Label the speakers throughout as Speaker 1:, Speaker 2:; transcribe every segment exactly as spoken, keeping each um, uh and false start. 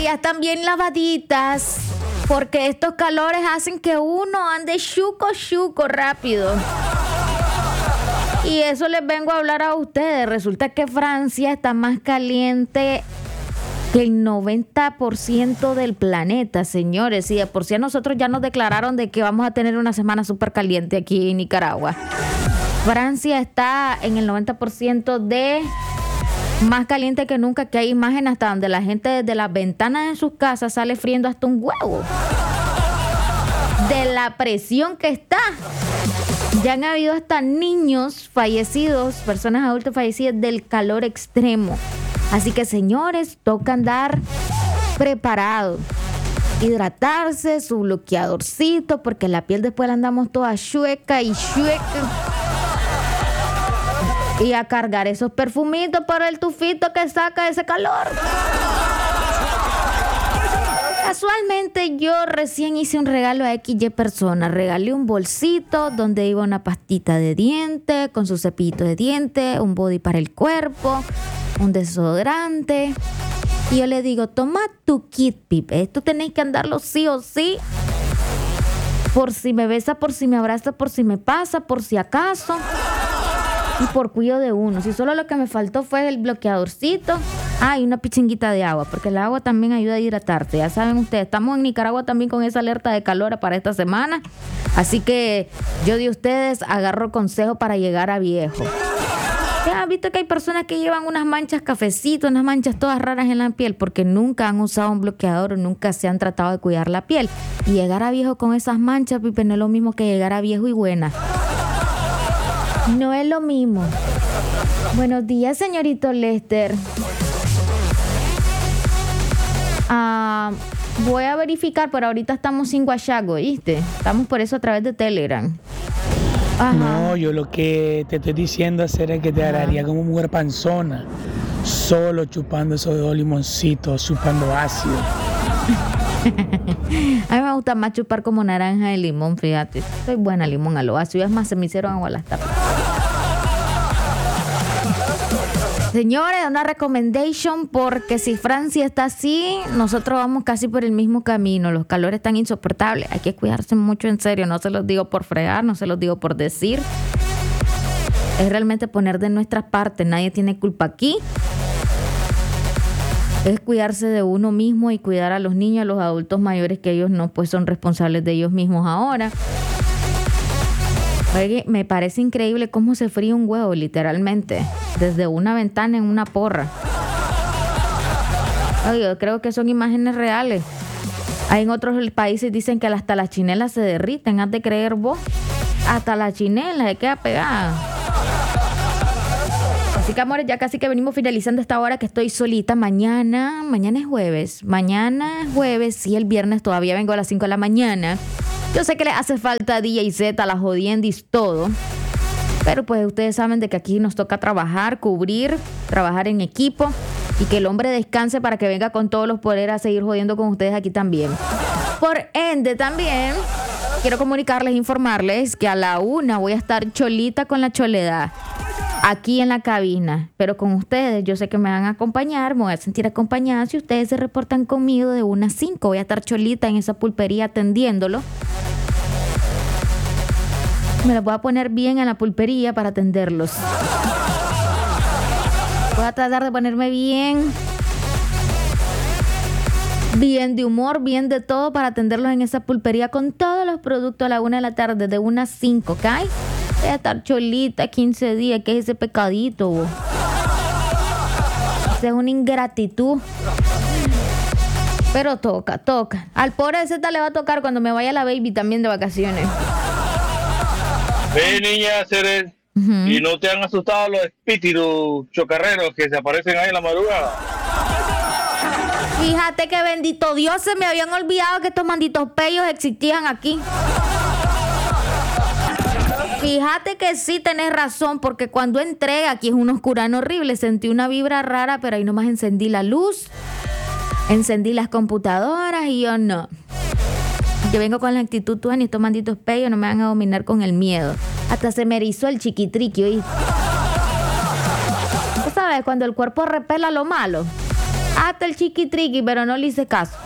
Speaker 1: ya están bien lavaditas, porque estos calores hacen que uno ande chuco, chuco rápido. Y eso les vengo a hablar a ustedes. Resulta que Francia está más caliente que el noventa por ciento del planeta, señores. Y de por sí a nosotros ya nos declararon de que vamos a tener una semana súper caliente aquí en Nicaragua. Francia está en el noventa por ciento de más caliente que nunca, que hay imágenes hasta donde la gente desde las ventanas de sus casas sale friendo hasta un huevo. De la presión que está. Ya han habido hasta niños fallecidos, personas adultas fallecidas del calor extremo. Así que, señores, toca andar preparados. Hidratarse, su bloqueadorcito, porque la piel después la andamos toda chueca y chueca. Y a cargar esos perfumitos por el tufito que saca ese calor. Casualmente yo recién hice un regalo a equis ye personas. Regalé un bolsito donde iba una pastita de diente con su cepillito de diente, un body para el cuerpo, un desodorante. Y yo le digo, toma tu kit, Pip. Esto tenéis que andarlo sí o sí. Por si me besa, por si me abraza, por si me pasa, por si acaso. Y por cuidado de uno. Si solo lo que me faltó fue el bloqueadorcito. Ah, y una pichinguita de agua, porque el agua también ayuda a hidratarte. Ya saben ustedes, estamos en Nicaragua también con esa alerta de calor para esta semana. Así que yo de ustedes agarro consejo para llegar a viejo. Ya han visto que hay personas que llevan unas manchas cafecitos, unas manchas todas raras en la piel, porque nunca han usado un bloqueador o nunca se han tratado de cuidar la piel. Y llegar a viejo con esas manchas, Pipe, no es lo mismo que llegar a viejo y buena. No es lo mismo. Buenos días, señorito Lester. Ah, voy a verificar, pero ahorita estamos sin WhatsApp, ¿oíste? Estamos por eso a través de Telegram. Ajá.
Speaker 2: No, yo lo que te estoy diciendo hacer es que te agarraría como mujer panzona, solo chupando esos dos limoncitos, chupando ácido.
Speaker 1: A mí me gusta más chupar como naranja de limón, fíjate. Soy buena limón a lo ácido, es más, se me hicieron agua las tapas. Señores, una recommendation, porque si Francia está así, nosotros vamos casi por el mismo camino. Los calores están insoportables. Hay que cuidarse mucho, en serio. No se los digo por fregar, no se los digo por decir. Es realmente poner de nuestra parte. Nadie tiene culpa aquí. Es cuidarse de uno mismo y cuidar a los niños, a los adultos mayores, que ellos no pues son responsables de ellos mismos ahora. Oye, me parece increíble cómo se fría un huevo, literalmente, desde una ventana en una porra. Oye, yo creo que son imágenes reales. Hay en otros países dicen que hasta las chinelas se derriten, has de creer vos. Hasta la chinela se queda pegada. Así que, amores, ya casi que venimos finalizando esta hora, que estoy solita. Mañana, mañana es jueves. Mañana es jueves, sí, el viernes todavía vengo a las cinco de la mañana. Yo sé que le hace falta D J Z, la jodiendis, todo. Pero pues ustedes saben de que aquí nos toca trabajar, cubrir, trabajar en equipo. Y que el hombre descanse para que venga con todos los poderes a seguir jodiendo con ustedes aquí también. Por ende, también quiero comunicarles, informarles que a la una voy a estar cholita con la choledad. Aquí en la cabina, pero con ustedes, yo sé que me van a acompañar, me voy a sentir acompañada si ustedes se reportan conmigo de una a cinco. Voy a estar cholita en esa pulpería atendiéndolo. Me los voy a poner bien en la pulpería para atenderlos. Voy a tratar de ponerme bien, bien de humor, bien de todo para atenderlos en esa pulpería con todos los productos a la una de la tarde, de una a cinco, ¿ok? Voy a estar cholita quince días, ¿qué es ese pecadito? Vos? Esa es una ingratitud. Pero toca, toca. Al pobre de Z le va a tocar cuando me vaya la baby también de vacaciones.
Speaker 3: Ve, niña, Ceres, uh-huh. ¿Y no te han asustado los espíritus chocarreros que se aparecen ahí en la madrugada?
Speaker 1: Fíjate que bendito Dios, se me habían olvidado que estos malditos peyos existían aquí. Fíjate que sí tenés razón, porque cuando entré, aquí es un oscurano horrible, sentí una vibra rara, pero ahí nomás encendí la luz, encendí las computadoras y yo no. Yo vengo con la actitud, tú, ni estos malditos peyos no me van a dominar con el miedo. Hasta se me erizó el chiquitriquio, ¿oíste? ¿Tú sabes? Cuando el cuerpo repela lo malo. Hasta el chiquitriqui, pero no le hice caso.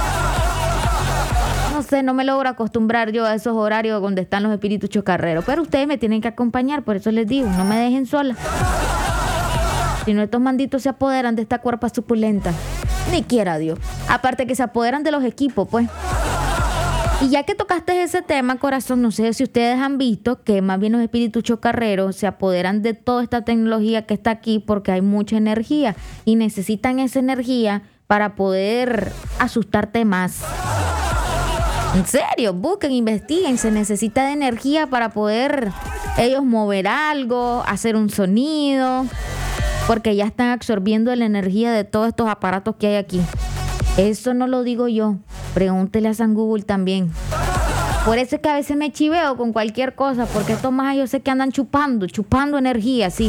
Speaker 1: No sé, no me logro acostumbrar yo a esos horarios donde están los espíritus chocarreros. Pero ustedes me tienen que acompañar, por eso les digo, no me dejen sola. Si no, estos manditos se apoderan de esta cuerpa suculenta. Ni quiera Dios. Aparte que se apoderan de los equipos, pues. Y ya que tocaste ese tema, corazón, no sé si ustedes han visto que más bien los espíritus chocarreros se apoderan de toda esta tecnología que está aquí porque hay mucha energía y necesitan esa energía para poder asustarte más. En serio, busquen, investiguen, se necesita de energía para poder ellos mover algo, hacer un sonido, porque ya están absorbiendo la energía de todos estos aparatos que hay aquí. Eso no lo digo yo, pregúntele a San Google también. Por eso es que a veces me chiveo con cualquier cosa, porque estos más yo sé que andan chupando, chupando energía, sí.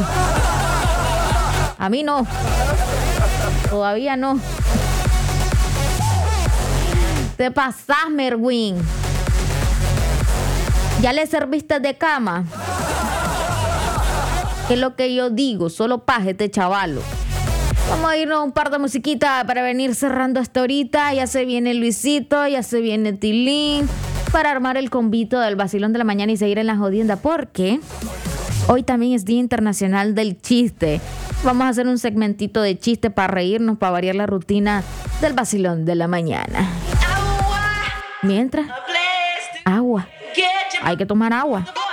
Speaker 1: A mí no, todavía no. Te pasás, Merwin. ¿Ya le serviste de cama? ¿Qué es lo que yo digo? Solo paje este chavalo. Vamos a irnos a un par de musiquitas para venir cerrando esta horita. Ya se viene Luisito, ya se viene Tilín, para armar el convito del vacilón de la mañana y seguir en la jodienda, porque hoy también es Día Internacional del Chiste. Vamos a hacer un segmentito de chiste para reírnos, para variar la rutina del vacilón de la mañana. Mientras, agua. Hay que tomar agua.